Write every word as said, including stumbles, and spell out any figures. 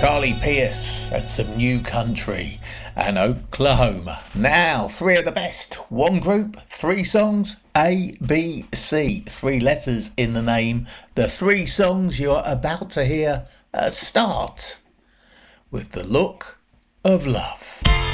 Carly Pierce and some New Country and Oklahoma. Now, three of the best. One group, three songs, A, B, C. Three letters in the name. The three songs you're about to hear uh, start with The Look of Love.